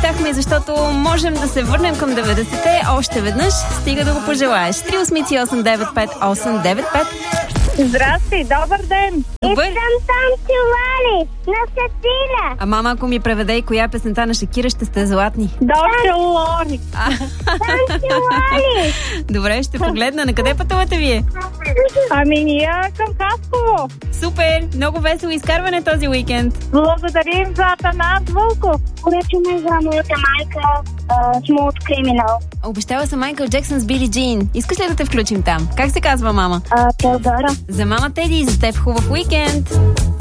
обещахме, защото можем да се върнем към 90-те още веднъж, стига да го пожелаеш. 383-895-895. Здрасти, добър ден! Добър. Искам танцували на Шакира. А мама, ако ми преведе и коя песента на Шакира, ще сте златни. Долче Лори. Танцували. Добре, ще погледна. На къде пътувате вие? Ами ние към Хасково. Супер! Много весело изкарване този уикенд. Благодарим за Атанас Вълков. Поръчваме за моята майка Smooth Criminal. Обещала съм Майкъл Джексън с Били Джин. Искаш ли да те включим там? Как се казва мама? Теодора. За мама Теди и за теб хубав уикенд!